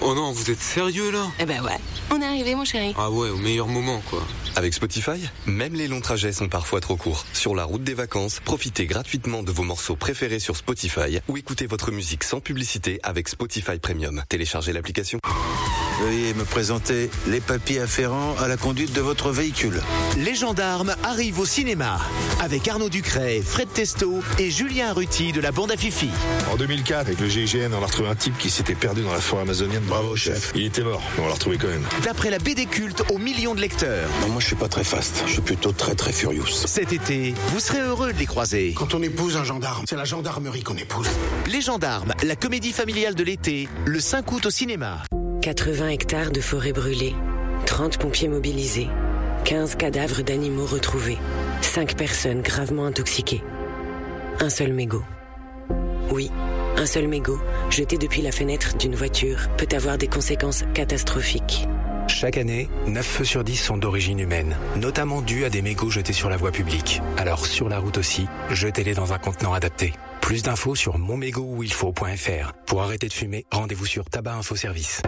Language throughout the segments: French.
Oh non, vous êtes sérieux là? Eh ben ouais, on est arrivé mon chéri. Ah ouais, au meilleur moment quoi. Avec Spotify, même les longs trajets sont parfois trop courts. Sur la route des vacances, profitez gratuitement de vos morceaux préférés sur Spotify ou écoutez votre musique sans publicité avec Spotify Premium. Téléchargez l'application. Veuillez me présenter les papiers afférents à la conduite de votre véhicule. Les gendarmes arrivent au cinéma avec Arnaud Ducret, Fred Testo et Julien Ruti de la bande à Fifi. En 2004, avec le GIGN, on a retrouvé un type qui s'était perdu dans la forêt amazonienne. Bravo, chef. Il était mort, mais on l'a retrouvé quand même. D'après la BD culte aux millions de lecteurs. Moi, je suis pas très fast. Je suis plutôt très furious. Cet été, vous serez heureux de les croiser. Quand on épouse un gendarme, c'est la gendarmerie qu'on épouse. Les gendarmes, la comédie familiale de l'été, le 5 août au cinéma. 80 hectares de forêt brûlée, 30 pompiers mobilisés, 15 cadavres d'animaux retrouvés, 5 personnes gravement intoxiquées. Un seul mégot. Oui, un seul mégot, jeté depuis la fenêtre d'une voiture, peut avoir des conséquences catastrophiques. Chaque année, 9 feux sur 10 sont d'origine humaine, notamment dus à des mégots jetés sur la voie publique. Alors sur la route aussi, jetez-les dans un contenant adapté. Plus d'infos sur monmégotuilfaut.fr. Pour arrêter de fumer, rendez-vous sur Tabac Info Service.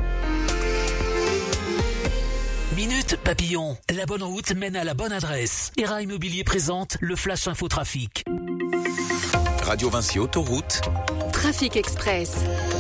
Minute Papillon, la bonne route mène à la bonne adresse. ERA Immobilier présente le Flash Info Trafic. Radio Vinci Autoroute. Trafic Express.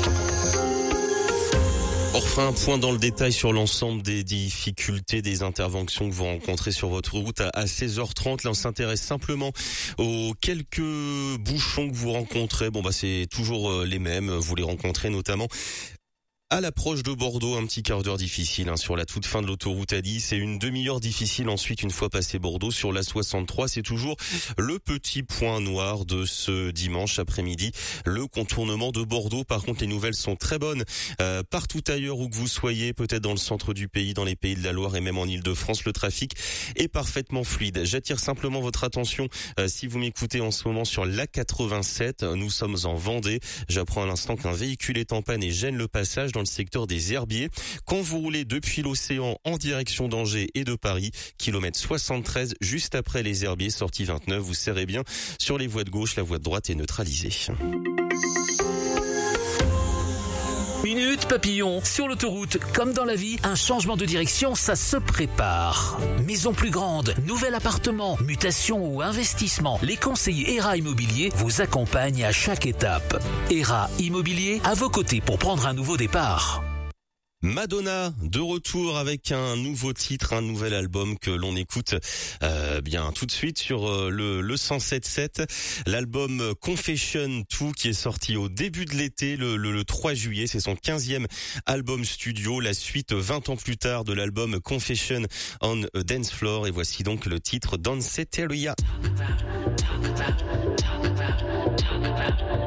On refera un point dans le détail sur l'ensemble des difficultés, des interventions que vous rencontrez sur votre route à 16h30. Là, on s'intéresse simplement aux quelques bouchons que vous rencontrez. Bon, c'est toujours les mêmes. Vous les rencontrez notamment à l'approche de Bordeaux, un petit quart d'heure difficile sur la toute fin de l'autoroute A10 et une demi-heure difficile ensuite une fois passé Bordeaux sur la 63. C'est toujours le petit point noir de ce dimanche après-midi, le contournement de Bordeaux. Par contre, les nouvelles sont très bonnes partout ailleurs où que vous soyez, peut-être dans le centre du pays, dans les pays de la Loire et même en Île-de-France. Le trafic est parfaitement fluide. J'attire simplement votre attention si vous m'écoutez en ce moment sur l'A87. Nous sommes en Vendée. J'apprends à l'instant qu'un véhicule est en panne et gêne le passage dans le secteur des Herbiers. Quand vous roulez depuis l'océan en direction d'Angers et de Paris, kilomètre 73, juste après les Herbiers, sortie 29, vous serrez bien sur les voies de gauche, la voie de droite est neutralisée. Minute Papillon, sur l'autoroute, comme dans la vie, un changement de direction, ça se prépare. Maison plus grande, nouvel appartement, mutation ou investissement, les conseillers ERA Immobilier vous accompagnent à chaque étape. ERA Immobilier, à vos côtés pour prendre un nouveau départ. Madonna, de retour avec un nouveau titre, un nouvel album que l'on écoute bien tout de suite sur le 107.7. L'album Confession 2 qui est sorti au début de l'été, le 3 juillet. C'est son 15e album studio, la suite 20 ans plus tard de l'album Confession on a Dance Floor. Et voici donc le titre Danceteria.